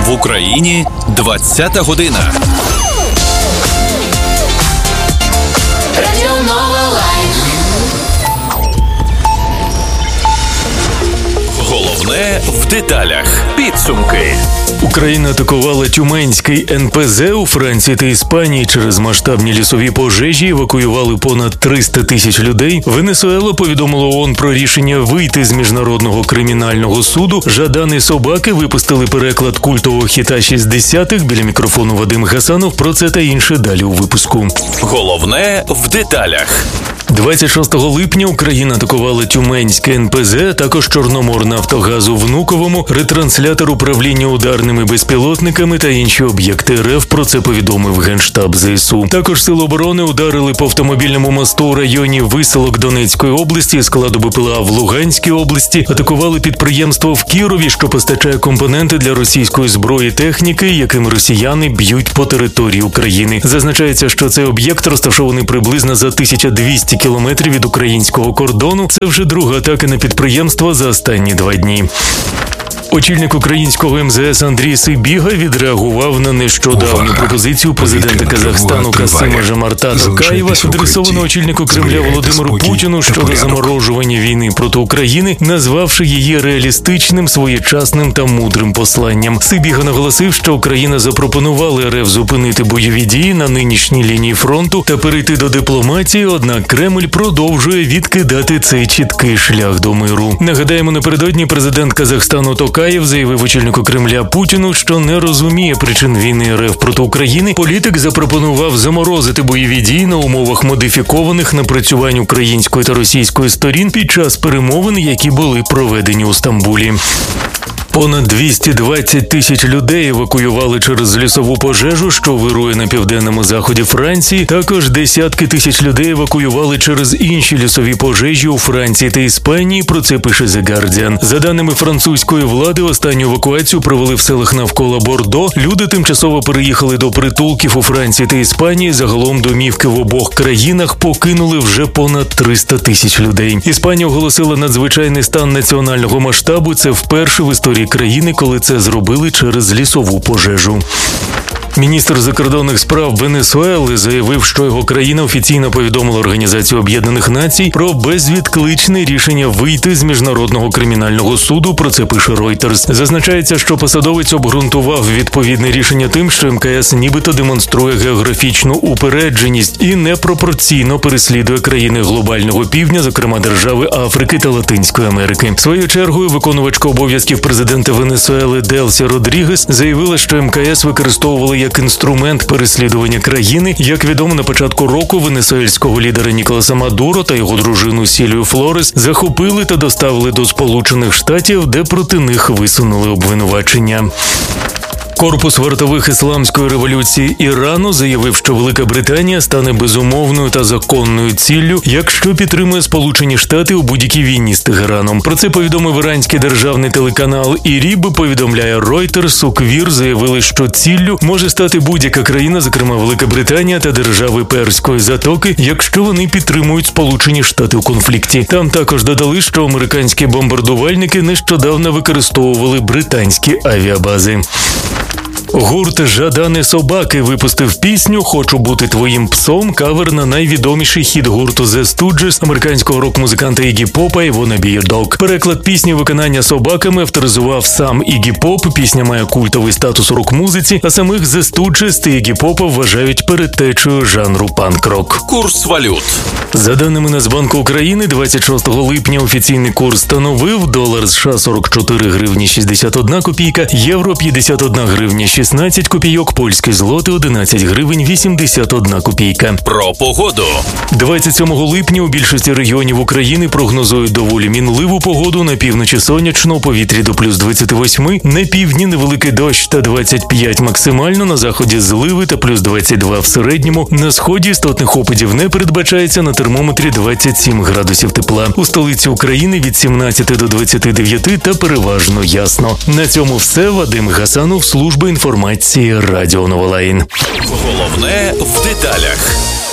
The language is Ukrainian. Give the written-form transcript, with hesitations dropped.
В Україні 20-та година. Головне в деталях. Підсумки. Україна атакувала Тюменський НПЗ. У Франції та Іспанії через масштабні лісові пожежі евакуювали понад 300 тисяч людей. Венесуела повідомила ООН про рішення вийти з Міжнародного кримінального суду. Жадани собаки випустили переклад культового хіта 60-х. Біля мікрофону Вадим Гасанов. Про це та інше далі у випуску. Головне в деталях. 26 липня Україна атакувала Тюменське НПЗ, також Чорноморнафтогаз у Внуковому, ретранслятор управління ударними безпілотниками та інші об'єкти РФ. Про це повідомив Генштаб ЗСУ. Також Сили оборони ударили по автомобільному мосту у районі Виселок Донецької області, складу БПЛА в Луганській області, атакували підприємство в Кірові, що постачає компоненти для російської зброї і техніки, яким росіяни б'ють по території України. Зазначається, що цей об'єкт розташований приблизно за 1200 кілометрів від українського кордону. Це вже друга атака на підприємство за останні 2 дні. Очільник українського МЗС Андрій Сибіга відреагував на нещодавню пропозицію президента Казахстану Касима-Жомарта Токаєва, адресовану очільнику Кремля Володимиру Путіну щодо заморожування війни проти України, назвавши її реалістичним, своєчасним та мудрим посланням. Сибіга наголосив, що Україна запропонувала РФ зупинити бойові дії на нинішній лінії фронту та перейти до дипломатії, однак Кремль продовжує відкидати цей чіткий шлях до миру. Нагадаємо, напередодні президент Казахстану Токаєв заявив очільнику Кремля Путіну, що не розуміє причин війни РФ проти України. Політик запропонував заморозити бойові дії на умовах модифікованих напрацювань української та російської сторін під час перемовин, які були проведені у Стамбулі. Понад 220 тисяч людей евакуювали через лісову пожежу, що вирує на південному заході Франції. Також десятки тисяч людей евакуювали через інші лісові пожежі у Франції та Іспанії. Про це пише The Guardian. За даними французької влади, останню евакуацію провели в селах навколо Бордо. Люди тимчасово переїхали до притулків у Франції та Іспанії. Загалом домівки в обох країнах покинули вже понад 300 тисяч людей. Іспанія оголосила надзвичайний стан національного масштабу. Це вперше в історії країни, коли це зробили через лісову пожежу. Міністр закордонних справ Венесуели заявив, що його країна офіційно повідомила Організацію Об'єднаних Націй про безвідкличне рішення вийти з Міжнародного кримінального суду. Про це пише Reuters. Зазначається, що посадовець обґрунтував відповідне рішення тим, що МКС нібито демонструє географічну упередженість і непропорційно переслідує країни глобального півдня, зокрема держави Африки та Латинської Америки. Своєю чергою виконувачка обов'язків президента Венесуели Делсі Родрігес заявила, що МКС використовували як інструмент переслідування країни. Як відомо, на початку року венесуельського лідера Ніколаса Мадуро та його дружину Сілію Флорес захопили та доставили до Сполучених Штатів, де проти них висунули обвинувачення. Корпус вартових ісламської революції Ірану заявив, що Велика Британія стане безумовною та законною ціллю, якщо підтримує Сполучені Штати у будь-якій війні з Тегераном. Про це повідомив іранський державний телеканал ІРІБ, повідомляє Reuters. У КВІР заявили, що ціллю може стати будь-яка країна, зокрема Велика Британія та держави Перської затоки, якщо вони підтримують Сполучені Штати у конфлікті. Там також додали, що американські бомбардувальники нещодавно використовували британські авіабази. Гурт «Жадани собаки» випустив пісню «Хочу бути твоїм псом», кавер на найвідоміший хіт гурту The Stooges, американського рок-музиканта Ігі Попа і «Wanna Be Your Dog». Переклад пісні виконання собаками авторизував сам Ігі Поп. Пісня має культовий статус у рок-музиці, а самих The Stooges та Ігі Попа вважають передтечею жанру панк-рок. Курс валют. За даними Нацбанку України, 26 липня офіційний курс становив долар США 44 гривні 61 копійка, євро 51 гривня 16 копійок, польський злотий 11 гривень 81 копійка. Про погоду. 27 липня у більшості регіонів України прогнозують доволі мінливу погоду. На півночі сонячно, у повітрі до плюс 28, на півдні невеликий дощ та 25 максимально, на заході зливи та плюс 22 в середньому. На сході істотних опадів не передбачається, на термометрі 27 градусів тепла. У столиці України від 17 до 29 та переважно ясно. На цьому все. Вадим Гасанов, служба інформації Радіо Новолаїн. Головне в деталях.